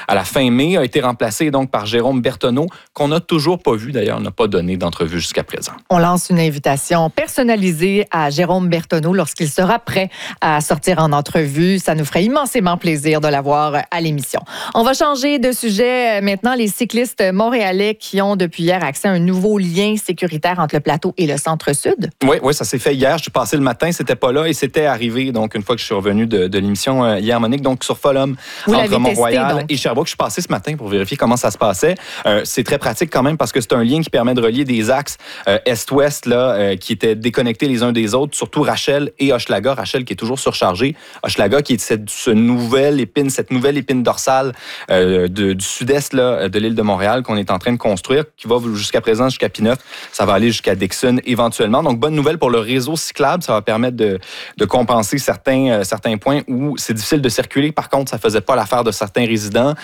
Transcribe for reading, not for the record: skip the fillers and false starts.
à la fin mai, a été remplacé donc par Jérôme Bertoneau, qu'on n'a toujours pas vu d'ailleurs, n'a pas donné d'entrevue jusqu'à présent. On lance une invitation personnalisée à Jérôme Bertoneau lorsqu'il sera prêt à sortir en entrevue. Ça nous ferait immensément plaisir de l'avoir à l'émission. On va changer de sujet maintenant. Les cyclistes montréalais qui ont depuis hier accès à un nouveau lien sécuritaire entre le plateau et le centre-sud. Oui, ça s'est fait hier. Je suis passé le matin, c'était pas là et c'était arrivé donc une fois que je suis revenu de l'émission hier, Monique, donc sur Folum, entre Mont-Royal et Sherbrooke. Je suis passé ce matin pour vérifier comment ça se passait. C'est très pratique quand même parce que c'est un lien qui permet de relier des axes est-ouest là, qui étaient déconnectés les uns des autres, surtout Rachel et Hochelaga. Rachel qui est toujours surchargée. Hochelaga qui est cette nouvelle épine dorsale du sud-est là, de l'île de Montréal qu'on est en train de construire, qui va jusqu'à présent jusqu'à P9. Ça va aller jusqu'à Dixon éventuellement. Donc, bonne nouvelle pour le réseau cyclable. Ça va permettre de compenser certains points où c'est difficile de circuler. Par contre, ça faisait pas l'affaire de certains résidents.